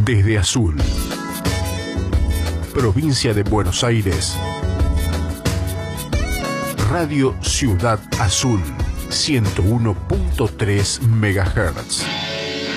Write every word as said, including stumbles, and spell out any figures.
Desde Azul, provincia de Buenos Aires, Radio Ciudad Azul, ciento uno punto tres megahertz.